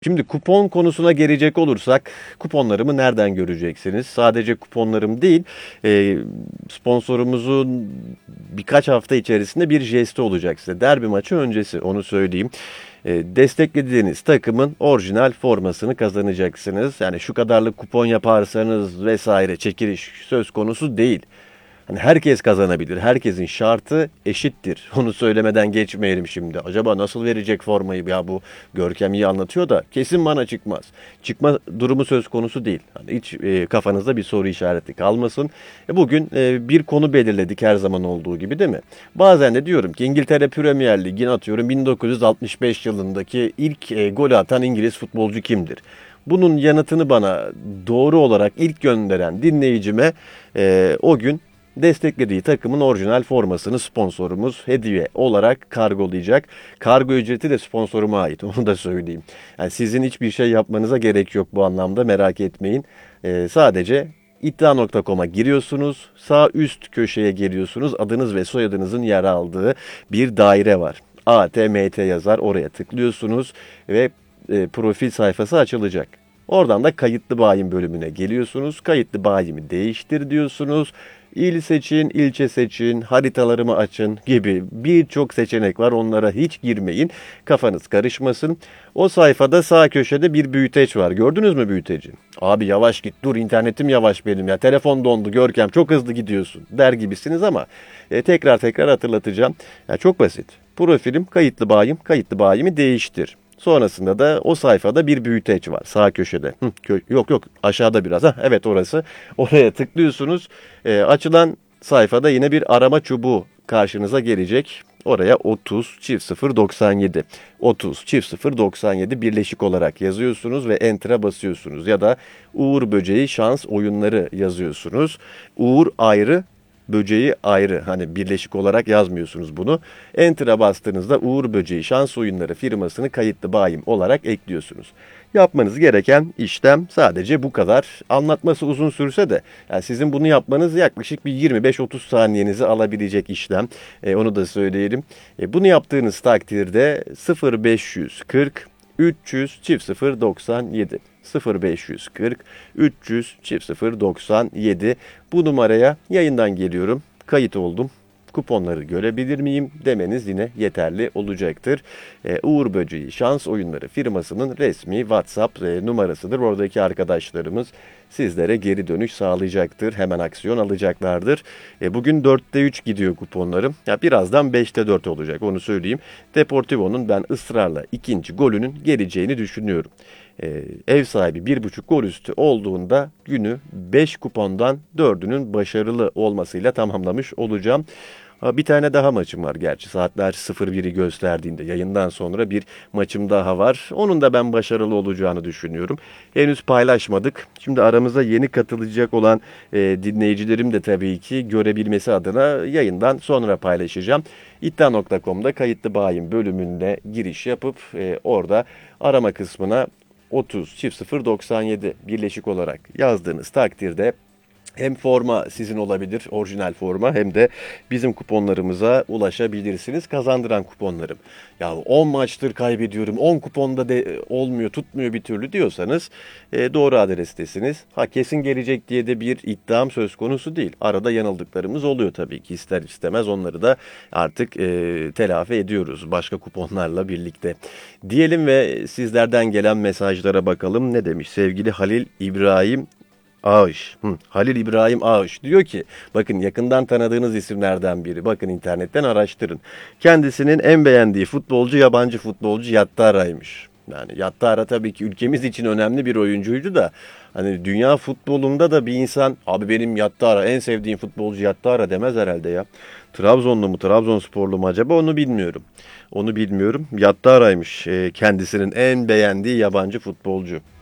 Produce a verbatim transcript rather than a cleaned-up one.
Şimdi kupon konusuna gelecek olursak kuponlarımı nereden göreceksiniz? Sadece kuponlarım değil, e, sponsorumuzun birkaç hafta içerisinde bir jesti olacak size. Derbi maçı öncesi onu söyleyeyim. E, desteklediğiniz takımın orijinal formasını kazanacaksınız. Yani şu kadarlık kupon yaparsanız vesaire çekiliş söz konusu değil. Hani herkes kazanabilir. Herkesin şartı eşittir. Onu söylemeden geçmeyelim şimdi. Acaba nasıl verecek formayı? Ya bu Görkem iyi anlatıyor da kesin bana çıkmaz. Çıkma durumu söz konusu değil. Hani hiç e, kafanızda bir soru işareti kalmasın. E, bugün e, bir konu belirledik her zaman olduğu gibi değil mi? Bazen de diyorum ki İngiltere Premier Ligi'ni atıyorum bin dokuz yüz altmış beş yılındaki ilk e, golü atan İngiliz futbolcu kimdir? Bunun yanıtını bana doğru olarak ilk gönderen dinleyicime e, o gün desteklediği takımın orijinal formasını sponsorumuz hediye olarak kargolayacak. Kargo ücreti de sponsoruma ait, onu da söyleyeyim. Yani sizin hiçbir şey yapmanıza gerek yok bu anlamda, merak etmeyin. Ee, sadece iddia nokta com'a giriyorsunuz. Sağ üst köşeye geliyorsunuz. Adınız ve soyadınızın yer aldığı bir daire var. A T M T yazar, oraya tıklıyorsunuz ve e, profil sayfası açılacak. Oradan da kayıtlı bayim bölümüne geliyorsunuz. Kayıtlı bayimi değiştir diyorsunuz. İl seçin, ilçe seçin, haritalarımı açın gibi birçok seçenek var. Onlara hiç girmeyin. Kafanız karışmasın. O sayfada sağ köşede bir büyüteç var. Gördünüz mü büyüteci? Abi yavaş git, dur internetim yavaş benim ya. Telefon dondu Görkem, çok hızlı gidiyorsun der gibisiniz ama e, tekrar tekrar hatırlatacağım. Ya çok basit. Profilim kayıtlı bayim, kayıtlı bayimi değiştir. Sonrasında da o sayfada bir büyüteç var sağ köşede. Hı, kö- yok yok aşağıda biraz. Ha, evet orası. Oraya tıklıyorsunuz. E, açılan sayfada yine bir arama çubuğu karşınıza gelecek. Oraya otuz çift sıfır doksan yedi. otuz çift sıfır doksan yedi birleşik olarak yazıyorsunuz ve enter'a basıyorsunuz. Ya da Uğur Böceği şans oyunları yazıyorsunuz. Uğur ayrı, böceği ayrı, hani birleşik olarak yazmıyorsunuz bunu. Enter'a bastığınızda Uğur Böceği Şans Oyunları firmasını kayıtlı bayim olarak ekliyorsunuz. Yapmanız gereken işlem sadece bu kadar. Anlatması uzun sürse de yani sizin bunu yapmanız yaklaşık bir yirmi beş otuz saniyenizi alabilecek işlem. E, onu da söyleyelim. E, bunu yaptığınız takdirde sıfır beş yüz kırk üç yüz çift sıfır doksan yedi sıfır beş yüz kırk üç yüz çift sıfır doksan yedi bu numaraya yayından geliyorum, kayıt oldum, kuponları görebilir miyim demeniz yine yeterli olacaktır. Ee, Uğur Böceği Şans Oyunları firmasının resmi WhatsApp e, numarasıdır. Oradaki arkadaşlarımız sizlere geri dönüş sağlayacaktır. Hemen aksiyon alacaklardır. E, bugün dörtte üç gidiyor kuponlarım. Ya birazdan beşte dört olacak, onu söyleyeyim. Deportivo'nun ben ısrarla ikinci golünün geleceğini düşünüyorum. Ee, ev sahibi bir buçuk gol üstü olduğunda günü beş kupondan dördünün başarılı olmasıyla tamamlamış olacağım. Ha, bir tane daha maçım var gerçi, saatler sıfır biri gösterdiğinde yayından sonra bir maçım daha var. Onun da ben başarılı olacağını düşünüyorum. Henüz paylaşmadık. Şimdi aramıza yeni katılacak olan e, dinleyicilerim de tabii ki görebilmesi adına yayından sonra paylaşacağım. iddia nokta com'da kayıtlı bayim bölümünde giriş yapıp e, orada arama kısmına otuz çift sıfır doksan yedi birleşik olarak yazdığınız takdirde hem forma sizin olabilir, orijinal forma, hem de bizim kuponlarımıza ulaşabilirsiniz. Kazandıran kuponlarım. Ya on maçtır kaybediyorum, on kuponda de olmuyor, tutmuyor bir türlü diyorsanız e, doğru adrestesiniz. Ha kesin gelecek diye de bir iddiam söz konusu değil. Arada yanıldıklarımız oluyor tabii ki, ister istemez onları da artık e, telafi ediyoruz başka kuponlarla birlikte. Diyelim ve sizlerden gelen mesajlara bakalım. Ne demiş sevgili Halil İbrahim Ağış. Hı, Halil İbrahim Ağış diyor ki, bakın yakından tanıdığınız isimlerden biri. Bakın internetten araştırın. Kendisinin en beğendiği futbolcu yabancı futbolcu Yattara'ymış. Yani Yattara tabii ki ülkemiz için önemli bir oyuncuydu da hani dünya futbolunda da bir insan abi benim Yattara en sevdiğim futbolcu Yattara demez herhalde ya. Trabzonlu mu Trabzonsporlu mu acaba, onu bilmiyorum. Onu bilmiyorum. Yattara'ymış e, kendisinin en beğendiği yabancı futbolcu.